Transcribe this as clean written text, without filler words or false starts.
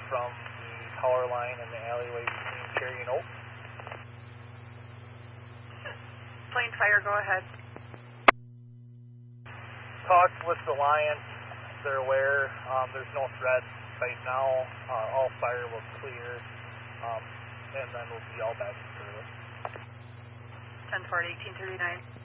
from the power line and the alleyway between Cherry and Oak. Plain Fire, go ahead. Talked with the Alliance. They're aware. There's no threats right now. All fire will clear, and then we'll be all back in service. 10-4, 1839.